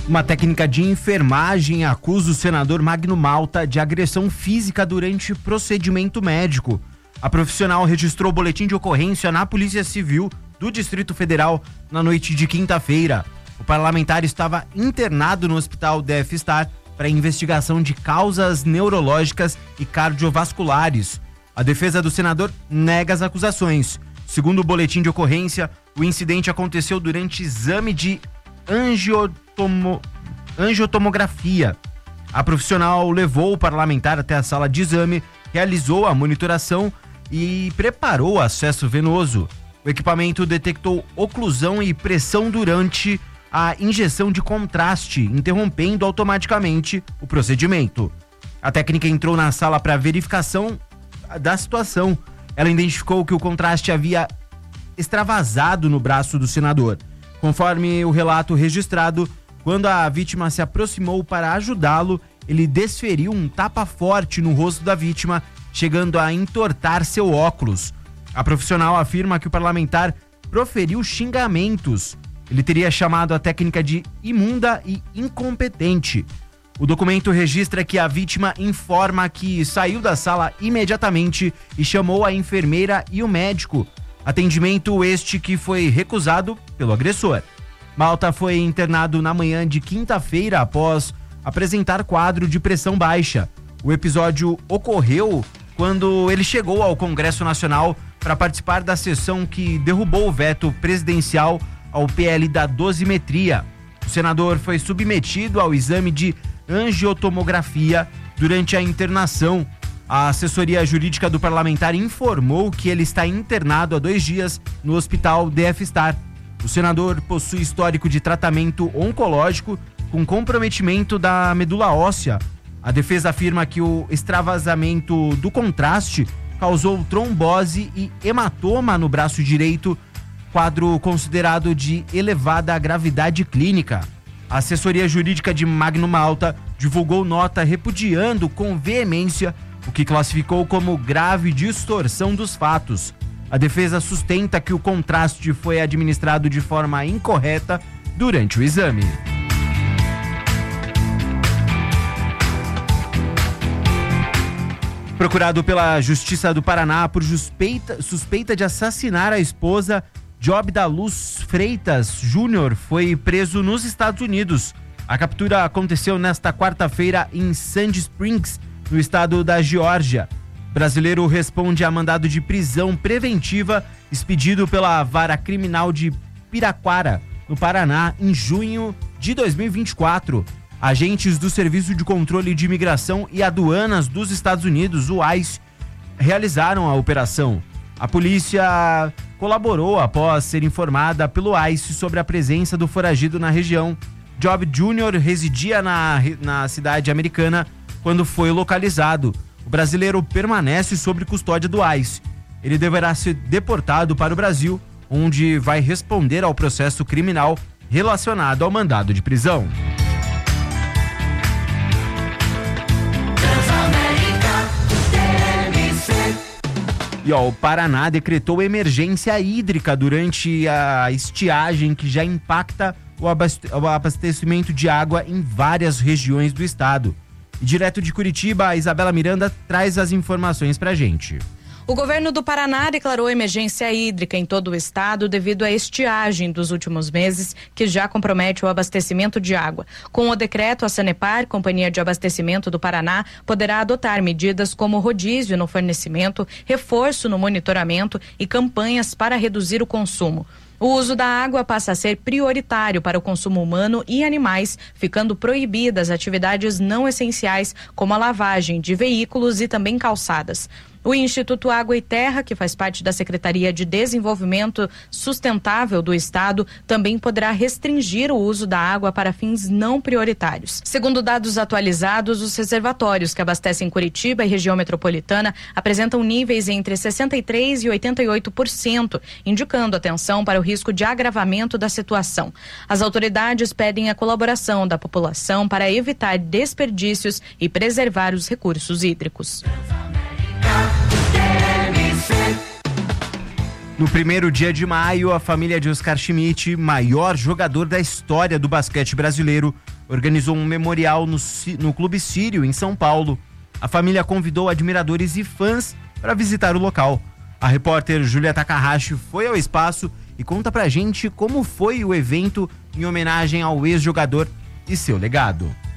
Uma técnica de enfermagem acusa o senador Magno Malta de agressão física durante procedimento médico. A profissional registrou boletim de ocorrência na Polícia Civil do Distrito Federal na noite de quinta-feira. O parlamentar estava internado no Hospital DF-Star para investigação de causas neurológicas e cardiovasculares. A defesa do senador nega as acusações. Segundo o boletim de ocorrência, o incidente aconteceu durante exame de angiotomografia. A profissional levou o parlamentar até a sala de exame, realizou a monitoração e preparou o acesso venoso. O equipamento detectou oclusão e pressão durante a injeção de contraste, interrompendo automaticamente o procedimento. A técnica entrou na sala para verificação da situação. Ela identificou que o contraste havia extravasado no braço do senador. Conforme o relato registrado, quando a vítima se aproximou para ajudá-lo, ele desferiu um tapa forte no rosto da vítima, chegando a entortar seu óculos. A profissional afirma que o parlamentar proferiu xingamentos. Ele teria chamado a técnica de imunda e incompetente. O documento registra que a vítima informa que saiu da sala imediatamente e chamou a enfermeira e o médico. Atendimento este que foi recusado pelo agressor. Malta foi internado na manhã de quinta-feira após apresentar quadro de pressão baixa. O episódio ocorreu quando ele chegou ao Congresso Nacional para participar da sessão que derrubou o veto presidencial ao PL da dosimetria. O senador foi submetido ao exame de angiotomografia durante a internação. A assessoria jurídica do parlamentar informou que ele está internado há 2 dias no Hospital DF-Star. O senador possui histórico de tratamento oncológico com comprometimento da medula óssea. A defesa afirma que o extravasamento do contraste causou trombose e hematoma no braço direito, quadro considerado de elevada gravidade clínica. A assessoria jurídica de Magno Malta divulgou nota repudiando com veemência o que classificou como grave distorção dos fatos. A defesa sustenta que o contraste foi administrado de forma incorreta durante o exame. Procurado pela Justiça do Paraná por suspeita de assassinar a esposa, Job da Luz Freitas Júnior foi preso nos Estados Unidos. A captura aconteceu nesta quarta-feira em Sandy Springs, no estado da Geórgia. O brasileiro responde a mandado de prisão preventiva expedido pela Vara Criminal de Piraquara, no Paraná, em junho de 2024. Agentes do Serviço de Controle de Imigração e Aduanas dos Estados Unidos, o ICE, realizaram a operação. A polícia colaborou após ser informada pelo ICE sobre a presença do foragido na região. Job Jr. residia na cidade americana quando foi localizado. O brasileiro permanece sob custódia do ICE. Ele deverá ser deportado para o Brasil, onde vai responder ao processo criminal relacionado ao mandado de prisão. E o Paraná decretou emergência hídrica durante a estiagem que já impacta o abastecimento de água em várias regiões do estado. E direto de Curitiba, a Isabela Miranda traz as informações pra gente. O governo do Paraná declarou emergência hídrica em todo o estado devido à estiagem dos últimos meses, que já compromete o abastecimento de água. Com o decreto, a Sanepar, Companhia de Abastecimento do Paraná, poderá adotar medidas como rodízio no fornecimento, reforço no monitoramento e campanhas para reduzir o consumo. O uso da água passa a ser prioritário para o consumo humano e animais, ficando proibidas atividades não essenciais, como a lavagem de veículos e também calçadas. O Instituto Água e Terra, que faz parte da Secretaria de Desenvolvimento Sustentável do Estado, também poderá restringir o uso da água para fins não prioritários. Segundo dados atualizados, os reservatórios que abastecem Curitiba e região metropolitana apresentam níveis entre 63% e 88%, indicando atenção para o risco de agravamento da situação. As autoridades pedem a colaboração da população para evitar desperdícios e preservar os recursos hídricos. No primeiro dia de maio, a família de Oscar Schmidt, maior jogador da história do basquete brasileiro, organizou um memorial no Clube Sírio, em São Paulo. A família convidou admiradores e fãs para visitar o local. A repórter Júlia Takahashi foi ao espaço e conta pra gente como foi o evento em homenagem ao ex-jogador e seu legado.